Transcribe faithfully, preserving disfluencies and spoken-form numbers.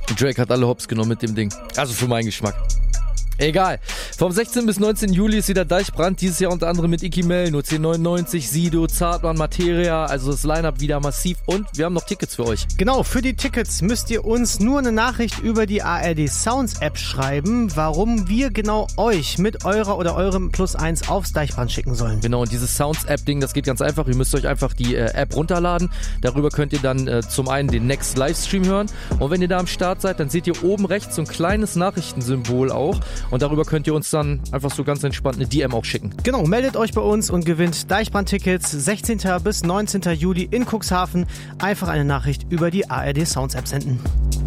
Drake hat alle Hops genommen mit dem Ding. Also für meinen Geschmack. Egal. Vom sechzehnten bis neunzehnten Juli ist wieder Deichbrand. Dieses Jahr unter anderem mit Iki Melno, zehn neunundneunzig, Sido, Zartmann, Materia. Also das Line-Up wieder massiv. Und wir haben noch Tickets für euch. Genau, für die Tickets müsst ihr uns nur eine Nachricht über die A R D Sounds App schreiben, warum wir genau euch mit eurer oder eurem Plus eins aufs Deichbrand schicken sollen. Genau, und dieses Sounds App Ding, das geht ganz einfach. Ihr müsst euch einfach die äh, App runterladen. Darüber könnt ihr dann äh, zum einen den Next Livestream hören. Und wenn ihr da am Start seid, dann seht ihr oben rechts so ein kleines Nachrichtensymbol auch. Und darüber könnt ihr uns dann einfach so ganz entspannt eine D M auch schicken. Genau, meldet euch bei uns und gewinnt Deichbrand-Tickets sechzehnten bis neunzehnten Juli in Cuxhaven. Einfach eine Nachricht über die A R D Sounds App senden.